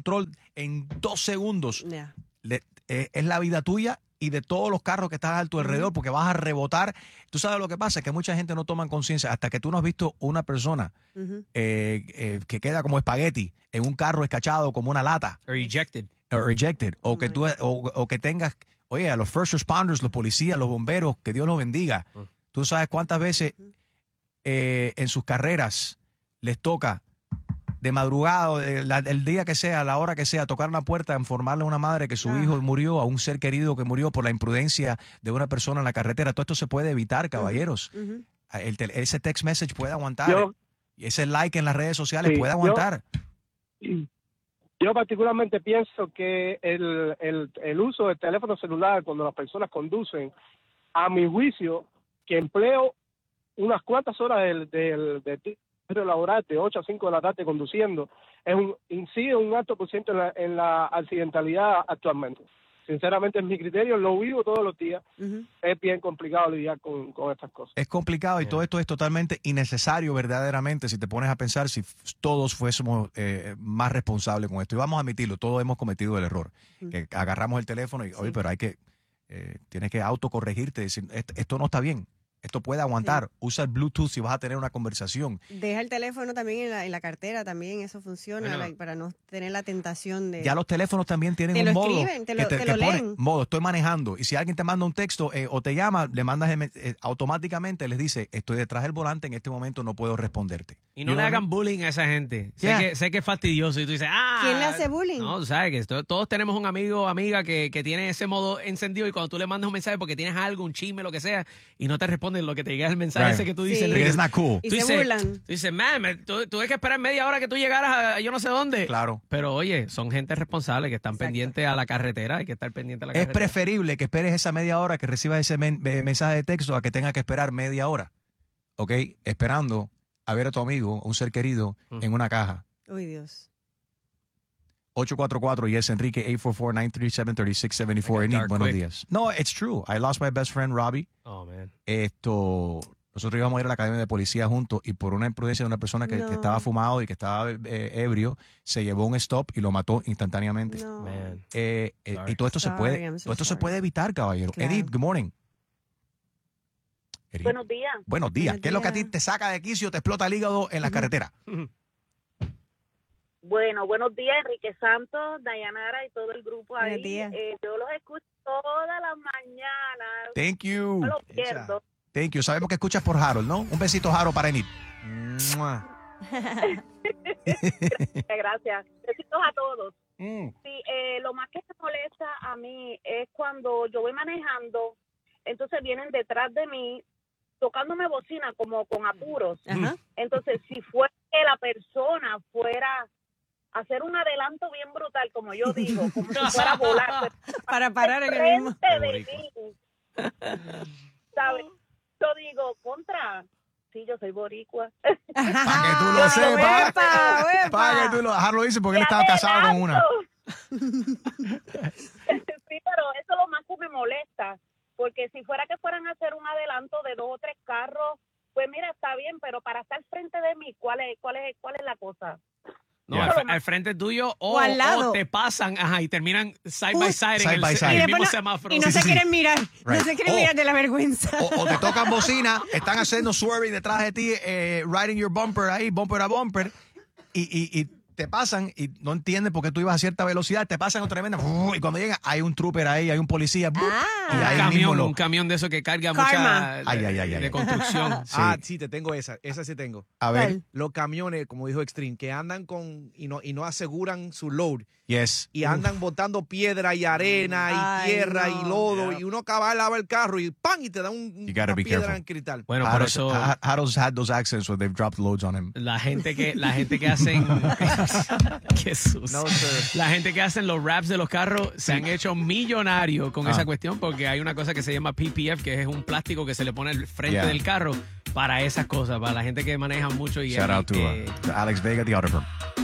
control en 2 segundos. Yeah. Es la vida tuya y de todos los carros que están a tu alrededor, porque vas a rebotar. Tú sabes lo que pasa, que mucha gente no toma conciencia hasta que tú no has visto una persona que queda como espagueti en un carro escachado como una lata. Or ejected. O que tú o que tengas, oye, a los first responders, los policías, los bomberos, que Dios los bendiga. Tú sabes cuántas veces en sus carreras les toca de madrugada, el día que sea, a la hora que sea, tocar una puerta, informarle a una madre que su hijo murió, a un ser querido que murió por la imprudencia de una persona en la carretera. Todo esto se puede evitar, caballeros. Ese text message puede aguantar. Ese like en las redes sociales puede aguantar. Yo particularmente pienso que el uso del teléfono celular cuando las personas conducen, a mi juicio, que empleo unas cuantas horas del laboral de 8 a 5 de la tarde conduciendo, incide un alto por ciento en la accidentalidad actualmente. Sinceramente, en mi criterio, lo vivo todos los días. Es bien complicado lidiar con estas cosas. Es complicado y todo esto es totalmente innecesario verdaderamente si te pones a pensar si todos fuésemos más responsables con esto. Y vamos a admitirlo, todos hemos cometido el error. Que agarramos el teléfono y, oye, pero tienes que autocorregirte, decir, esto no está bien. Esto puede aguantar. Usa el Bluetooth si vas a tener una conversación. Deja el teléfono también en la cartera, también eso funciona, para no tener la tentación de... Ya los teléfonos también tienen un modo. Te lo leen. Modo, estoy manejando. Y si alguien te manda un texto o te llama, le mandas automáticamente, les dice, estoy detrás del volante, en este momento no puedo responderte. Y no le hagan bullying a esa gente. Sé que es fastidioso. Y tú dices, ¿quién le hace bullying? No, tú sabes que todos tenemos un amigo o amiga que tiene ese modo encendido y cuando tú le mandas un mensaje porque tienes algo, un chisme, lo que sea, y no te responden lo que te llega el mensaje ese que tú dices, Enrique. Es not cool. Y se burlan. Tú dices, man, tuve que esperar media hora que tú llegaras a yo no sé dónde. Claro. Pero oye, son gente responsable que están pendientes a la carretera, hay que estar pendiente a la carretera. Es preferible que esperes esa media hora que recibas ese mensaje de texto a que tengas que esperar media hora. ¿Ok? Esperando a ver a tu amigo, un ser querido, en una caja. Uy, Dios. 844 yes Enrique 844-937-3674. Enid, buenos días. No, it's true. I lost my best friend Robbie. Oh, man. Nosotros íbamos a ir a la academia de policía juntos y por una imprudencia de una persona que estaba fumado y que estaba ebrio, se llevó un stop y lo mató instantáneamente. No. Man. Y todo esto se puede evitar, caballero. Claro. Edith, good morning. Edith. Buenos días. Buenos días. ¿Qué es lo que a ti te saca de quicio, te explota el hígado en la carretera? Bueno, buenos días, Enrique Santos, Dayanara y todo el grupo ahí. Buenos días. Yo los escucho todas las mañanas. Thank you. No los pierdo. Thank you. Sabemos que escuchas por Harold, ¿no? Un besito, Harold, para Enid. Gracias. Besitos a todos. Sí, lo más que me molesta a mí es cuando yo voy manejando, entonces vienen detrás de mí tocándome bocina como con apuros. Entonces, si fuera que la persona fuera a hacer un adelanto bien brutal, como yo digo, como si fuera a volar, para parar en el mismo... frente de mí, ¿sabes? Yo digo, sí, yo soy boricua. Para que tú lo sepas. Para que tú lo... Harold lo dice porque él estaba casado con una. Sí, pero eso es lo más que me molesta. Porque si fuera que fueran a hacer un adelanto de 2 o 3 carros, pues mira, está bien, pero para estar frente de mí, ¿cuál es la cosa? No, al frente tuyo o al lado. O te pasan y terminan side by side en side. el mismo semáforo. Y no se quieren mirar, Right. no se quieren mirar de la vergüenza. O te tocan bocina, están haciendo swerving detrás de ti, riding your bumper ahí, bumper a bumper, y te pasan y no entienden por qué tú ibas a cierta velocidad, te pasan otra vez y cuando llegan hay un trooper ahí, hay un policía. Y ahí un camión de eso que carga mucha de construcción. Sí, te tengo esa sí tengo. A ver. Los camiones, como dijo Extreme, que andan y no aseguran su load. Yes. Y andan botando piedra y arena y tierra y lodo y uno acaba de lavar el carro y ¡pam! Y te da una piedra en cristal. Bueno, por eso Harold's had those accidents where they've dropped loads on him. la gente que hacen Jesús. No, sir. La gente que hacen los raps de los carros se han hecho millonarios con esa cuestión porque hay una cosa que se llama PPF, que es un plástico que se le pone al frente del carro para esas cosas, para la gente que maneja mucho y Shout out to Alex Vega, the Auto Firm.